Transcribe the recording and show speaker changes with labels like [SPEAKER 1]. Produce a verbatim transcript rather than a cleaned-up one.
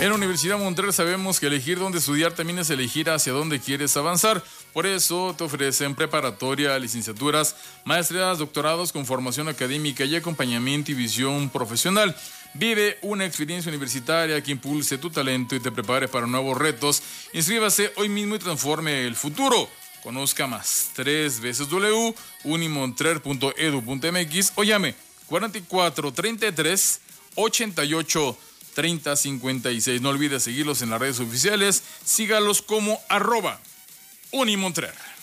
[SPEAKER 1] En la Universidad Montreal sabemos que elegir dónde estudiar también es elegir hacia dónde quieres avanzar. Por eso te ofrecen preparatoria, licenciaturas, maestrías, doctorados con formación académica y acompañamiento y visión profesional. Vive una experiencia universitaria que impulse tu talento y te prepare para nuevos retos. Inscríbase hoy mismo y transforme el futuro. Conozca más. tres veces w punto unimontreal punto edu punto m x o llame cuarenta y cuatro, treinta y tres, ochenta y ocho, treinta, cincuenta y seis. No olvides seguirlos en las redes oficiales. Sígalos como arroba Unimontreal.